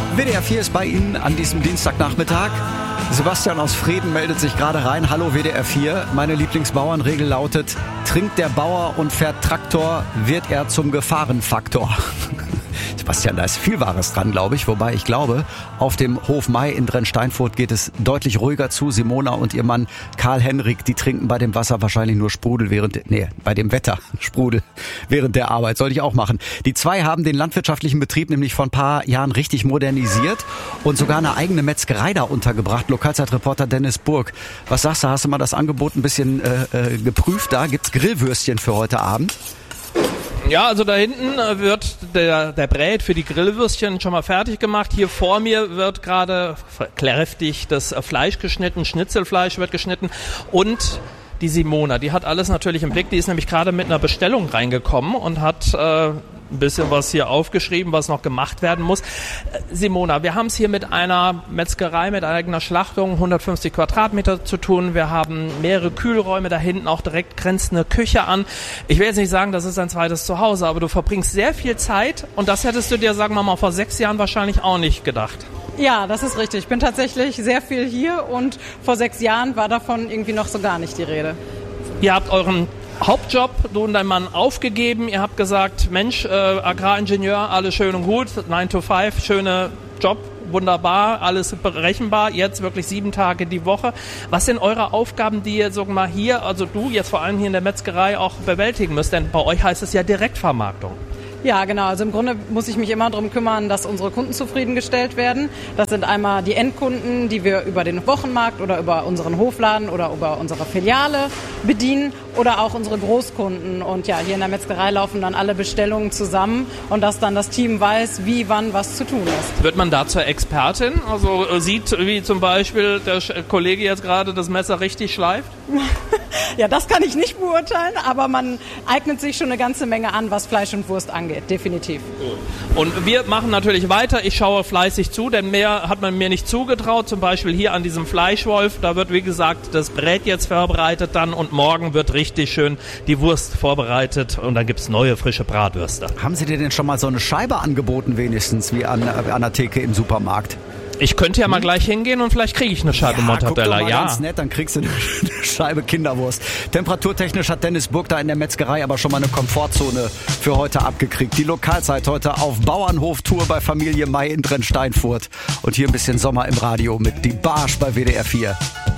WDR 4 ist bei Ihnen an diesem Dienstagnachmittag. Sebastian aus Frieden meldet sich gerade rein. Hallo WDR 4. Meine Lieblingsbauernregel lautet: Trinkt der Bauer und fährt Traktor, wird er zum Gefahrenfaktor. Sebastian, da ist viel Wahres dran, glaube ich. Wobei ich glaube, auf dem Hof Mai in Drensteinfurt geht es deutlich ruhiger zu. Simona und ihr Mann Karl-Henrik, die trinken bei dem Wasser wahrscheinlich nur Sprudel bei dem Wetter Sprudel während der Arbeit. Sollte ich auch machen. Die zwei haben den landwirtschaftlichen Betrieb nämlich vor ein paar Jahren richtig modernisiert und sogar eine eigene Metzgerei da untergebracht. Lokalzeitreporter Dennis Burg. Was sagst du? Hast du mal das Angebot ein bisschen geprüft? Da gibt's Grillwürstchen für heute Abend. Ja, also da hinten wird der Brät für die Grillwürstchen schon mal fertig gemacht. Hier vor mir wird gerade kräftig das Fleisch geschnitten, Schnitzelfleisch wird geschnitten und die Simona, die hat alles natürlich im Blick. Die ist nämlich gerade mit einer Bestellung reingekommen und hat ein bisschen was hier aufgeschrieben, was noch gemacht werden muss. Simona, wir haben es hier mit einer Metzgerei, mit eigener Schlachtung, 150 Quadratmeter zu tun. Wir haben mehrere Kühlräume, da hinten auch direkt grenzt eine Küche an. Ich will jetzt nicht sagen, das ist ein zweites Zuhause, aber du verbringst sehr viel Zeit und das hättest du dir, sagen wir mal, vor 6 Jahren wahrscheinlich auch nicht gedacht. Ja, das ist richtig. Ich bin tatsächlich sehr viel hier und vor 6 Jahren war davon irgendwie noch so gar nicht die Rede. Ihr habt euren Hauptjob, du und dein Mann, aufgegeben. Ihr habt gesagt, Mensch, Agraringenieur, alles schön und gut, 9 to 5, schöner Job, wunderbar, alles berechenbar, jetzt wirklich 7 Tage die Woche. Was sind eure Aufgaben, die ihr, sagen wir mal, hier, also du jetzt vor allem hier in der Metzgerei auch bewältigen müsst? Denn bei euch heißt es ja Direktvermarktung. Ja, genau. Also im Grunde muss ich mich immer darum kümmern, dass unsere Kunden zufriedengestellt werden. Das sind einmal die Endkunden, die wir über den Wochenmarkt oder über unseren Hofladen oder über unsere Filiale bedienen oder auch unsere Großkunden. Und ja, hier in der Metzgerei laufen dann alle Bestellungen zusammen und dass dann das Team weiß, wie, wann, was zu tun ist. Wird man da zur Expertin? Also sieht, wie zum Beispiel der Kollege jetzt gerade das Messer richtig schleift? Ja, das kann ich nicht beurteilen, aber man eignet sich schon eine ganze Menge an, was Fleisch und Wurst angeht, definitiv. Und wir machen natürlich weiter. Ich schaue fleißig zu, denn mehr hat man mir nicht zugetraut. Zum Beispiel hier an diesem Fleischwolf, da wird, wie gesagt, das Brät jetzt vorbereitet dann und morgen wird richtig schön die Wurst vorbereitet und dann gibt's neue, frische Bratwürste. Haben Sie dir denn schon mal so eine Scheibe angeboten, wenigstens, wie an der Theke im Supermarkt? Ich könnte ja mal gleich hingehen und vielleicht kriege ich eine Scheibe Mortadella. Guck doch mal, ganz nett, dann kriegst du eine Scheibe Kinderwurst. Temperaturtechnisch hat Dennis Burg da in der Metzgerei aber schon mal eine Komfortzone für heute abgekriegt. Die Lokalzeit heute auf Bauernhof-Tour bei Familie May in Drensteinfurt. Und hier ein bisschen Sommer im Radio mit Die Barsch bei WDR 4.